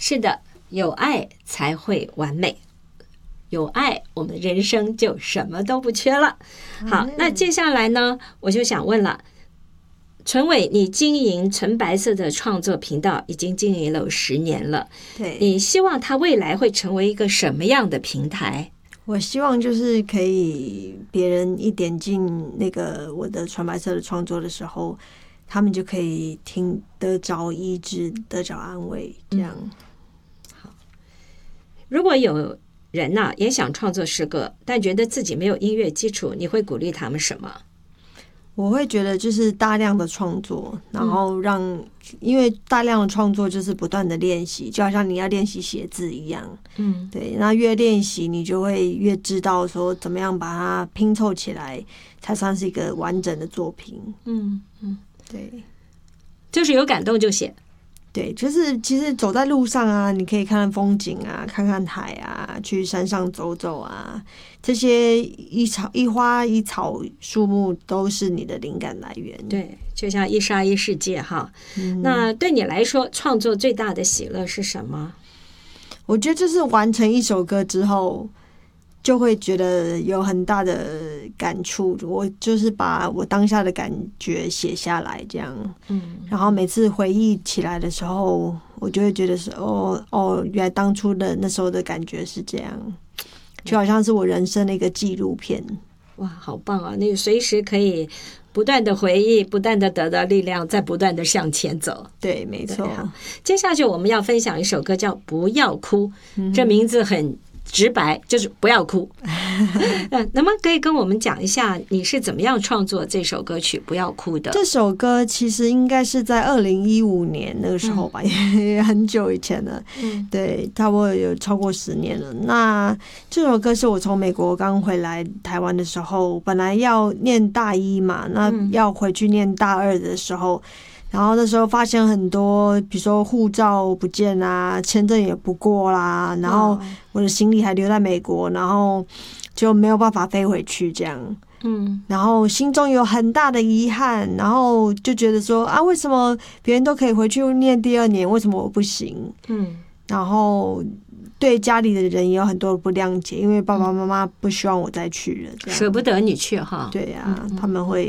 是的，有爱才会完美，有爱我们人生就什么都不缺了。好，那接下来呢，我就想问了，纯伟，你经营纯白色的创作频道已经经营了有10年了， 对， 你希望它未来会成为一个什么样的平台？ 我希望就是可以别人一点进那个我的纯白色的创作的时候，他们就可以听得着医治，得着安慰，这样。 好，如果有人呢、也想创作诗歌，但觉得自己没有音乐基础，你会鼓励他们什么？ 我会觉得就是大量的创作，然后因为大量的创作就是不断的练习，就好像你要练习写字一样。对，那越练习你就会越知道说怎么样把它拼凑起来，才算是一个完整的作品。对， 就是有感动就写。 对，就是其实走在路上啊，你可以看看风景啊，看看海啊，去山上走走啊，这些一花一草树木都是你的灵感来源。 对，就像一沙一世界哈。那对你来说，创作最大的喜乐是什么？ 我觉得就是完成一首歌之后，就会觉得有很大的感触。我就是把我当下的感觉写下来，这样。然后每次回忆起来的时候，我就会觉得是原来当初的那时候的感觉是这样，就好像是我人生的一个纪录片。 哇，好棒啊！那个随时可以不断的回忆，不断的得到力量，再不断的向前走。 对，没错。 接下去我们要分享一首歌叫《不要哭》，这名字很直白，就是不要哭。那么可以跟我们讲一下你是怎么样创作这首歌曲《不要哭》的？ 这首歌其实应该是在2015年那个时候吧，也很久以前了。对，差不多有超过10年了。那这首歌是我从美国刚回来台湾的时候，本来要念大1嘛，那要回去念大2的时候。然后那时候发现很多，比如说护照不见啦，签证也不过啦，然后我的行李还留在美国，然后就没有办法飞回去这样。然后心中有很大的遗憾，然后就觉得说啊，为什么别人都可以回去念第2年，为什么我不行？然后对家里的人也有很多的不谅解，因为爸爸妈妈不希望我再去了，这样舍不得你去哈。 对啊，他们会